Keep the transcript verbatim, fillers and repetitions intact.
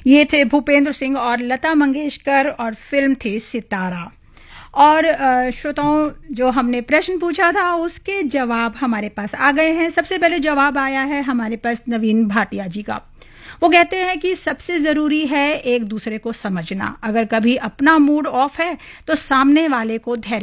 ये थे भूपेंद्र सिंह और लता मंगेशकर और फिल्म थी सितारा। और श्रोताओं, जो हमने प्रश्न पूछा था उसके जवाब हमारे पास आ गए हैं। सबसे पहले जवाब आया है हमारे पास नवीन भाटिया जी का। वो कहते हैं कि सबसे ज़रूरी है एक दूसरे को समझना। अगर कभी अपना मूड ऑफ है तो सामने वाले को धैर्य